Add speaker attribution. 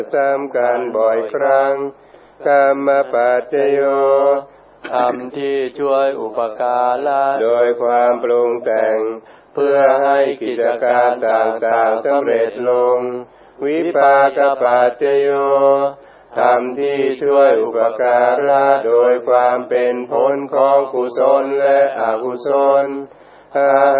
Speaker 1: ซ้ำกันบ่อยครั้งกรรมปัจจโย
Speaker 2: ธรรมที่ช่วยอุปการะ
Speaker 1: โดยความปรุงแต่งเพื่อให้กิจการต่างๆสำเร็จลงวิปากปัจจโยธรรมที่ช่วยอุปการะโดยความเป็นผลของกุศลและอกุศล